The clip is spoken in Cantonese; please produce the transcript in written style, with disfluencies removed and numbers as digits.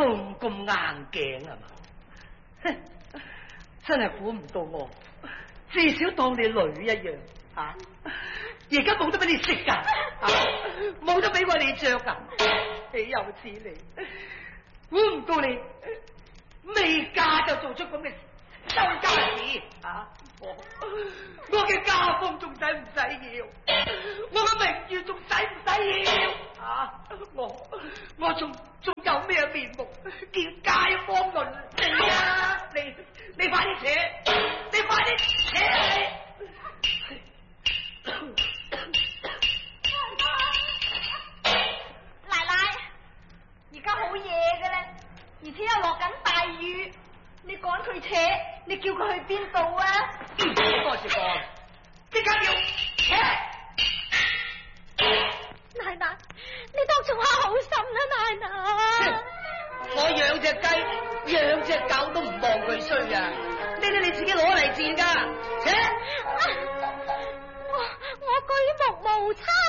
仲咁硬頸係嘛？真係估唔到我，至少當你女一樣啊！而家冇得俾你食噶，冇得俾我哋着噶，豈有此理！估唔到你未嫁就做出咁嘅收家事啊！我嘅家風仲使唔使要？我嘅名譽仲使唔使要？啊！我仲有咩面目見街坊鄰里啊？你快啲扯！你快啲扯！ 奶奶，而家好夜嘅啦，而且又落緊大雨，你趕佢扯，你叫佢去邊度啊？ 多謝講，即刻要扯！ 奶奶，你當眾下好心啦，奶奶。 我養隻雞，養隻狗都唔望佢衰啊！呢啲你自己攞嚟賤噶，扯！ 我舉目無差。